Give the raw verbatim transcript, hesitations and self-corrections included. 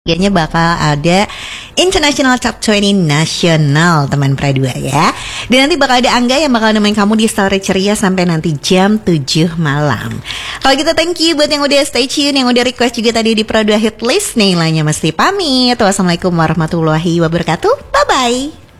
Kayaknya bakal ada International Top dua puluh Nasional teman Pradua ya. Dan nanti bakal ada Angga yang bakal nemenin kamu di Story Ceria sampai nanti jam tujuh malam. Kalau gitu thank you buat yang udah stay tune, yang udah request juga tadi di Pradua Hit List. Nih lainnya mesti pamit. Wassalamualaikum warahmatullahi wabarakatuh. Bye bye.